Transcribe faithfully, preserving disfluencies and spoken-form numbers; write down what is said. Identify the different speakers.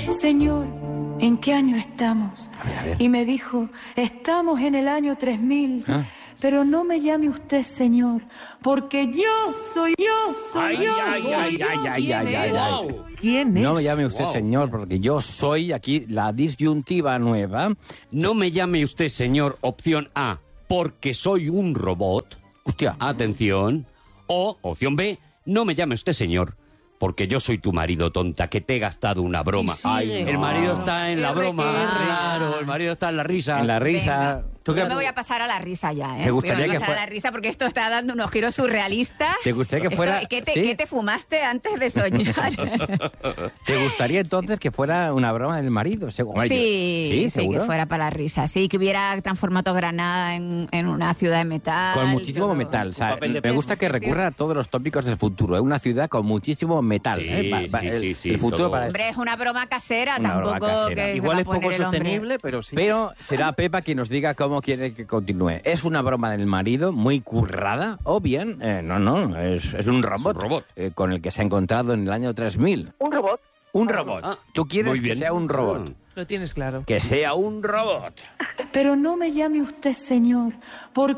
Speaker 1: Señor, ¿en qué año estamos?
Speaker 2: A ver, a ver.
Speaker 1: Y me dijo, estamos en el año tres mil.
Speaker 2: ¿Ah?
Speaker 1: Pero no me llame usted señor, porque yo soy yo, soy
Speaker 2: Ay,
Speaker 1: yo.
Speaker 2: ay,
Speaker 1: soy
Speaker 2: ay,
Speaker 1: yo.
Speaker 2: ay, ay, ay, ay, ay.
Speaker 3: ¿Quién es?
Speaker 2: No me llame usted
Speaker 4: Wow.
Speaker 2: señor, porque yo soy aquí la disyuntiva nueva.
Speaker 4: No me llame usted señor, opción A, porque soy un robot.
Speaker 2: Hostia.
Speaker 4: Atención. O, opción B, no me llame usted señor, porque yo soy tu marido, tonta, que te he gastado una broma.
Speaker 3: Y sigue.
Speaker 4: Ay, el marido está en la
Speaker 5: R que
Speaker 4: broma.
Speaker 5: R.
Speaker 4: Claro, el marido está en la risa.
Speaker 2: En la risa. ¿Tú qué-
Speaker 5: Yo me voy a pasar a la risa ya, ¿eh?
Speaker 2: ¿Te gustaría
Speaker 5: Voy a
Speaker 2: que
Speaker 5: pasar
Speaker 2: fuera-
Speaker 5: a la risa porque esto está dando unos giros surrealistas.
Speaker 2: ¿Te gustaría que
Speaker 5: Esto-
Speaker 2: fuera-
Speaker 5: ¿qué, te,
Speaker 2: sí?
Speaker 5: qué te fumaste antes de soñar?
Speaker 2: ¿Te gustaría entonces que fuera una broma del marido? Segu- Hombre, yo-
Speaker 5: sí,
Speaker 2: sí,
Speaker 5: sí,
Speaker 2: seguro.
Speaker 5: que fuera para la risa. Sí, que hubiera transformado Granada en, en una ciudad de metal.
Speaker 2: Con muchísimo
Speaker 5: todo.
Speaker 2: metal. O sea,
Speaker 6: papel de
Speaker 2: me
Speaker 6: pez.
Speaker 2: gusta que recurra a todos los tópicos del futuro. Es una ciudad con muchísimo metal.
Speaker 4: Sí,
Speaker 2: ¿eh? Va- va-
Speaker 4: sí,
Speaker 2: el,
Speaker 4: sí, sí,
Speaker 2: el futuro
Speaker 4: todo.
Speaker 2: para...
Speaker 5: Hombre, es una broma casera,
Speaker 2: Una broma
Speaker 5: tampoco
Speaker 2: casera.
Speaker 5: que se
Speaker 6: Igual
Speaker 5: va a
Speaker 6: es poco
Speaker 5: poner el hombre.
Speaker 6: sostenible, pero sí.
Speaker 2: Pero será Pepa quien nos diga cómo quiere que continúe. ¿Es una broma del marido muy currada? O bien, eh, no, no, es, es un robot,
Speaker 4: un robot.
Speaker 2: eh, con el que se ha encontrado en el año tres mil.
Speaker 7: Un robot.
Speaker 2: Un robot.
Speaker 4: Ah,
Speaker 2: ¿Tú quieres
Speaker 4: muy
Speaker 2: que
Speaker 4: bien.
Speaker 2: sea un robot?
Speaker 3: Lo tienes claro.
Speaker 2: Que sea un robot.
Speaker 1: Pero no me llame usted señor, porque